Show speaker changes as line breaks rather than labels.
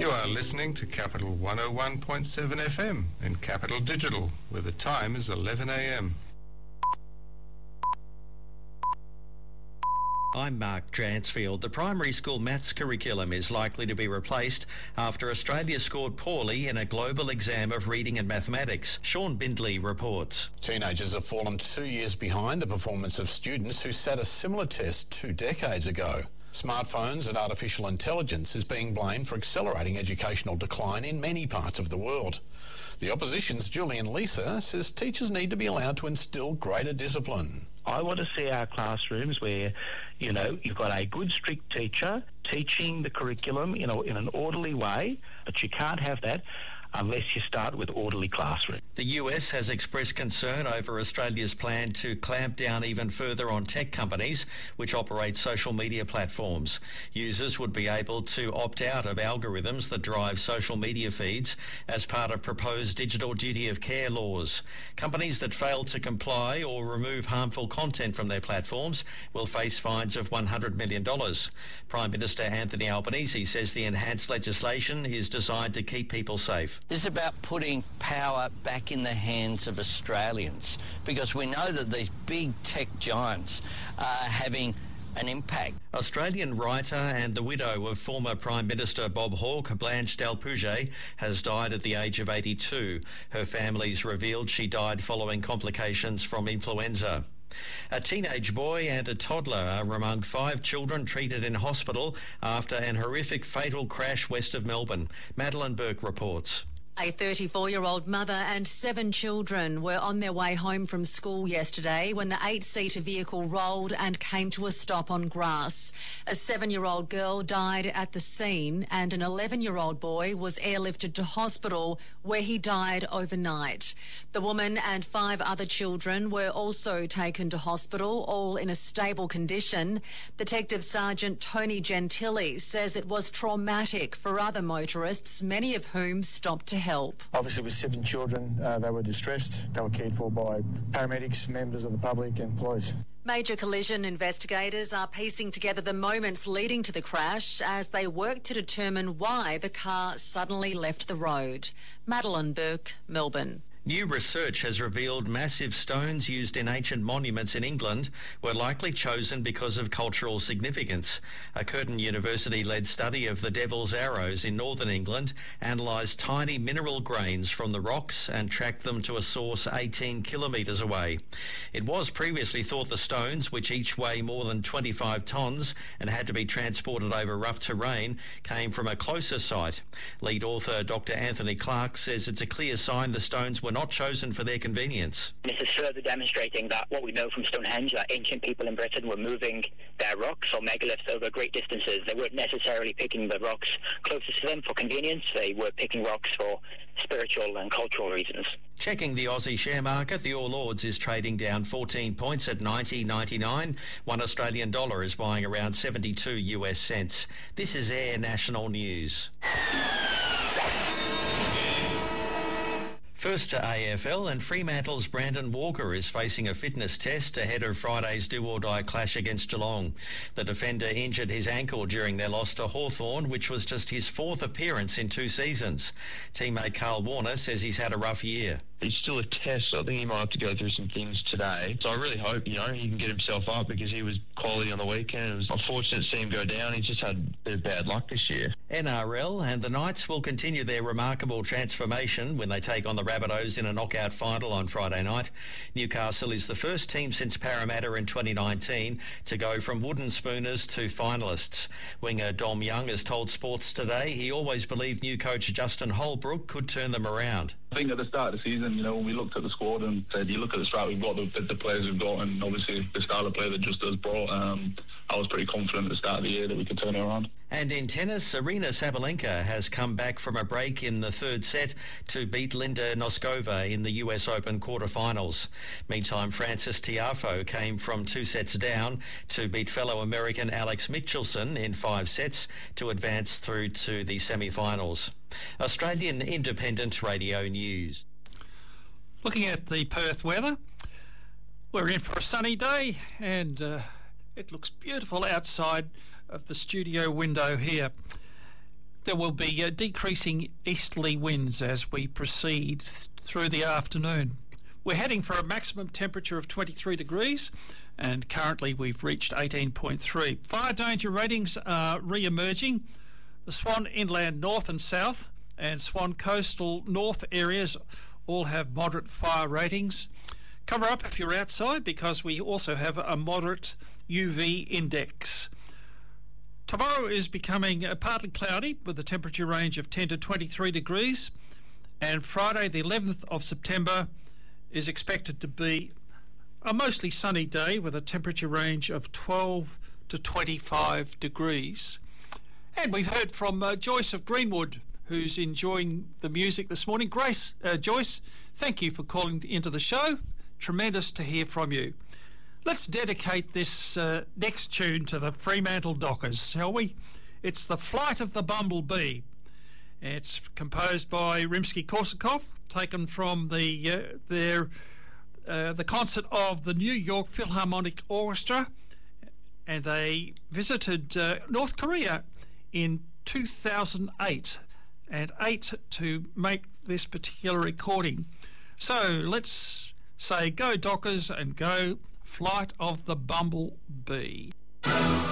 You are listening to Capital 101.7 FM and Capital Digital, where the time is 11 a.m.
I'm Mark Dransfield. The primary school maths curriculum is likely to be replaced after Australia scored poorly in a global exam of reading and mathematics. Sean Bindley reports.
Teenagers have fallen 2 years behind the performance of students who sat a similar test 2 decades ago. Smartphones and artificial intelligence is being blamed for accelerating educational decline in many parts of the world. The opposition's Julian Leeser says teachers need to be allowed to instill greater discipline.
I want to see our classrooms where, you've got a good, strict teacher teaching the curriculum in an orderly way, but you can't have that unless you start with orderly classrooms.
The US has expressed concern over Australia's plan to clamp down even further on tech companies which operate social media platforms. Users would be able to opt out of algorithms that drive social media feeds as part of proposed digital duty of care laws. Companies that fail to comply or remove harmful content from their platforms will face fines of $100 million. Prime Minister Anthony Albanese says the enhanced legislation is designed to keep people safe.
This is about putting power back in the hands of Australians, because we know that these big tech giants are having an impact.
Australian writer and the widow of former Prime Minister Bob Hawke, Blanche Delpouge, has died at the age of 82. Her family's revealed she died following complications from influenza. A teenage boy and a toddler are among 5 children treated in hospital after an horrific fatal crash west of Melbourne. Madeline Burke reports.
A 34-year-old mother and 7 children were on their way home from school yesterday when the 8-seater vehicle rolled and came to a stop on grass. A 7-year-old girl died at the scene and an 11-year-old boy was airlifted to hospital where he died overnight. The woman and 5 other children were also taken to hospital, all in a stable condition. Detective Sergeant Tony Gentili says it was traumatic for other motorists, many of whom stopped to help.
Obviously with 7 children, they were distressed. They were cared for by paramedics, members of the public and police.
Major collision investigators are piecing together the moments leading to the crash as they work to determine why the car suddenly left the road. Madeline Burke, Melbourne.
New research has revealed massive stones used in ancient monuments in England were likely chosen because of cultural significance. A Curtin University-led study of the Devil's Arrows in northern England analysed tiny mineral grains from the rocks and tracked them to a source 18 kilometres away. It was previously thought the stones, which each weigh more than 25 tonnes and had to be transported over rough terrain, came from a closer site. Lead author Dr. Anthony Clark says it's a clear sign the stones were not chosen for their convenience.
This is further demonstrating that what we know from Stonehenge, that ancient people in Britain were moving their rocks or megaliths over great distances. They weren't necessarily picking the rocks closest to them for convenience. They were picking rocks for spiritual and cultural reasons.
Checking the Aussie share market, the All Ords is trading down 14 points at 90.99. One Australian dollar is buying around 72 US cents. This is Air National News. First to AFL, and Fremantle's Brandon Walker is facing a fitness test ahead of Friday's do-or-die clash against Geelong. The defender injured his ankle during their loss to Hawthorn, which was just his 4th appearance in 2 seasons. Teammate Carl Warner says he's had a rough year.
It's still a test, so I think he might have to go through some things today. So I really hope, he can get himself up, because he was quality on the weekend. It was unfortunate to see him go down. He just had a bit of bad luck this year.
NRL, and the Knights will continue their remarkable transformation when they take on the Rabbitohs in a knockout final on Friday night. Newcastle is the first team since Parramatta in 2019 to go from wooden spooners to finalists. Winger Dom Young has told Sports Today he always believed new coach Justin Holbrook could turn them around.
I think at the start of the season, when we looked at the squad and said, you look at the start we've got, the players we've got, and obviously the style of play that just has brought, I was pretty confident at the start of the year that we could turn it around.
And in tennis, Aryna Sabalenka has come back from a break in the 3rd set to beat Linda Noskova in the US Open quarterfinals. Meantime, Frances Tiafoe came from 2 sets down to beat fellow American Alex Michelson in 5 sets to advance through to the semi-finals. Australian Independent Radio News.
Looking at the Perth weather, we're in for a sunny day and it looks beautiful outside of the studio window here. there will be decreasing easterly winds as we proceed through the afternoon. We're heading for a maximum temperature of 23 degrees, and currently we've reached 18.3. Fire danger ratings are re-emerging. The Swan Inland North and South and Swan Coastal North areas all have moderate fire ratings. Cover up if you're outside, because we also have a moderate UV index. Tomorrow is becoming partly cloudy with a temperature range of 10 to 23 degrees, and Friday the 11th of September is expected to be a mostly sunny day with a temperature range of 12 to 25 degrees. And we've heard from Joyce of Greenwood, who's enjoying the music this morning. Joyce, thank you for calling into the show. Tremendous to hear from you. Let's dedicate this next tune to the Fremantle Dockers, shall we? It's The Flight of the Bumblebee. It's composed by Rimsky-Korsakov, taken from the concert of the New York Philharmonic Orchestra, and they visited North Korea in 2008 to make this particular recording. So let's say go Dockers and go Flight of the Bumblebee.